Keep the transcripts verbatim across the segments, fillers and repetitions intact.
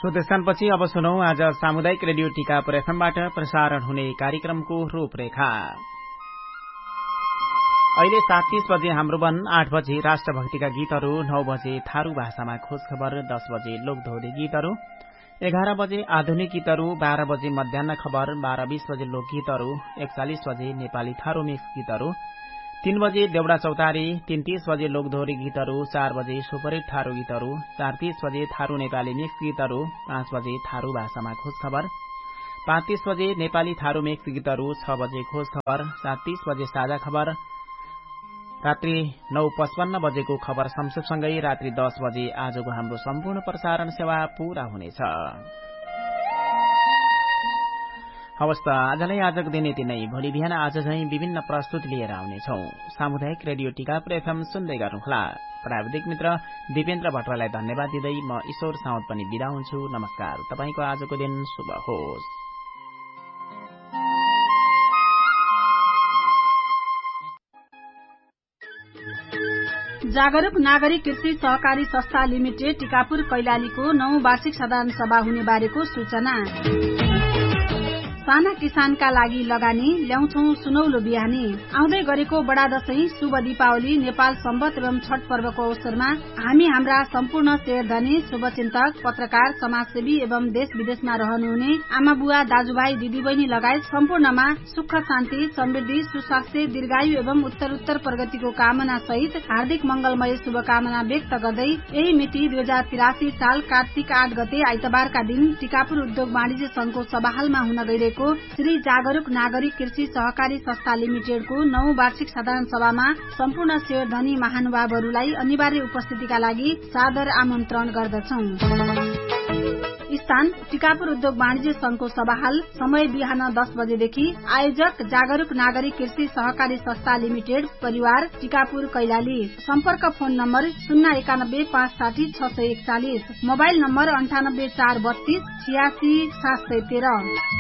सुदेशनपछि अब सुनौ आज सामुदायिक रेडियो टीकापुर एफएमबाट प्रसारण हुने कार्यक्रमको रूपरेखा। अहिले सात तीस बजे हाम्रो वन, आठ बजे राष्ट्रभक्तिका गीतहरू, नौ बजे थारू भाषामा खोज खबर, दस बजे लोकधोरी गीतहरू, एघार बजे आधुनिक गीतहरू, बाह्र बजे मध्याह्न खबर, बाह्र बीस बजे लोकगीतहरू, एकचालिस बजे नेपाली थारू मिक्स गीतहरू, तीन बजे देउडा चौतारी, तीन तीस बजे लोकधोरी गीतहरू, चार बजे सुपरहिट थारू गीतहरू, चार तीस बजे थारू नेपाली मिक्स गीतहरू, पाँच बजे थारू भाषामा खोज खबर, पाँच तीस बजे नेपाली थारू मिक्स गीतहरू, छ बजे खोज खबर, सात तीस बजे साझा खबर, रात्रि नौ पचपन्न बजेको खबर संक्षेपसँगै रात्रि दस बजे आजको हाम्रो सम्पूर्ण प्रसारण सेवा पूरा हुनेछ। हवस् त आजलाई आजको दिन यति नै। भोलि बिहान आज झैं विभिन्न प्रस्तुति लिएर आउनेछौ। सामुदायिक रेडियो टीकापुर एफएम सुन्दै गर्नुहोला। प्राविधिक मित्र दिपेन्द्र भट्टराईलाई धन्यवाद दिँदै म ईश्वर साउद पनि बिदा हुन्छु। नमस्कार। तपाईको आजको दिन शुभ होस्। जागरूक नागरिक कृषि सहकारी संस्था लिमिटेड टीकापुर कैलालीको नौ वार्षिक साधारण सभा हुने बारेको सूचना। साना किसानका लागि लगानी ल्याउँछौ सुनौलो बिहानी। आउँदै गरेको बडा दशैं, शुभ दीपावली, नेपाल सम्वत एवं छठ पर्वको अवसरमा हामी हाम्रा सम्पूर्ण शेयरधनी, शुभचिन्तक, पत्रकार, समाजसेवी एवं देश विदेशमा रहनुहुने आमा बुवा, दाजुभाइ, दिदीबहिनी लगायत सम्पूर्णमा सुख शान्ति, समृद्धि, सुस्वास्थ्य, दीर्घायु एवं उत्तरोत्तर प्रगतिको कामना सहित हार्दिक मंगलमय शुभकामना व्यक्त गर्दै यही मिति दुई हजार तिरासी साल कार्तिक आठ गते आइतबारका दिन टीकापुर उद्योग वाणिज्य संघको सभाहालमा हुन गइरहेको श्री जागरूक नागरिक कृषि सहकारी संस्था लिमिटेडको नौ वार्षिक साधारण सभामा सम्पूर्ण शेयरधनी महानुभावहरूलाई अनिवार्य उपस्थितिका लागि सादर आमन्त्रण गर्दछौं। स्थान टीकापुर उद्योग वाणिज्य संघको सभाहाल, समय बिहान दस बजेदेखि। आयोजक जागरूक नागरिक कृषि सहकारी संस्था लिमिटेड, परिवार, टीकापुर कैलाली। सम्पर्क फोन नम्बर शून्य एकानब्बे पाँच साठी छ सय एकचालिस, मोबाइल नम्बर अन्ठानब्बे चार बत्तीस छियासी सात सय तेह्र।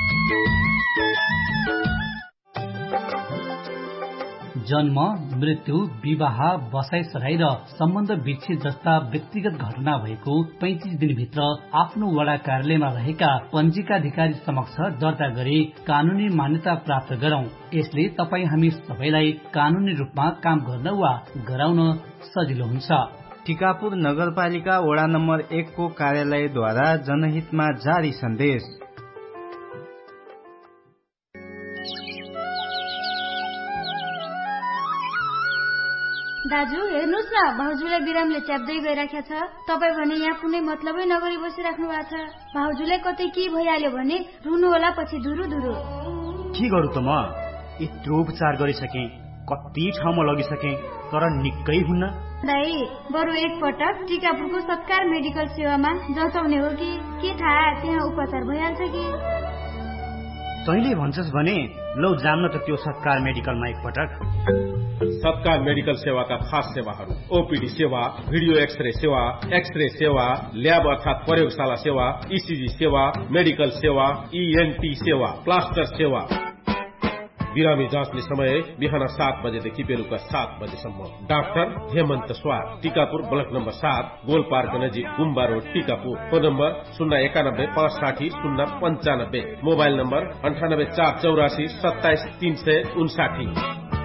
जन्म, मृत्यु, विवाह, बसाइसराई र सम्बन्ध विच्छेद जस्ता व्यक्तिगत घटना भएको पैंतिस दिनभित्र आफ्नो वडा कार्यालयमा रहेका पञ्जीकाधिकारी समक्ष दर्ता गरी कानूनी मान्यता प्राप्त गरौं। यसले तपाई हामी सबैलाई कानूनी रूपमा काम गर्न वा गराउन सजिलो हुन्छ। टीकापुर नगरपालिका वडा नम्बर एक को कार्यालयद्वारा जनहितमा जारी सन्देश। दाजु हेर्नुस् न, भाउजूलाई बिरामले च्याप्दै गइराखेको छ। तपाई भने यहाँ कुनै मतलबै नगरी बसिराख्नु भएको छ। भाउजूलाई कतै के भइहाल्यो भने रुनु होला पछि धुरु धुरु। के गरु त म यत्रो उपचार गरिसके, कति ठाउँमा लगिसके, तर निकै हुन्न। दाइ बरु एक पटक टीकापुरको सत्कार मेडिकल सेवामा जचाउने हो कि के थाहा, त्यहाँ उपचार भइहाल्छ कि। तैले भन्छस् भने लौ जान्न त त्यो सत्कार मेडिकलमा एक पटक। सत्कार मेडिकल सेवाका खास सेवाहरू: ओपीडी सेवा, भिडियो एक्सरे सेवा, एक्सरे सेवा, ल्याब अर्थात प्रयोगशाला सेवा, ईसीजी सेवा, मेडिकल सेवा, ईएनटी सेवा, प्लास्टर सेवा। बिरामी जाँच्ने समय बिहान सात बजेदेखि बेलुका सात बजेसम्म। डाक्टर हेमन्त स्वार, टीकापुर ब्लक नम्बर सात, गोल पार्क नजिक, गुम्बा रोड, टीकापुर। फोन नम्बर शून्य एकानब्बे पाँच साठी शून्य पञ्चानब्बे, मोबाइल नम्बर अन्ठानब्बे चार चौरासी सत्ताइस तीन सय उन्साठी।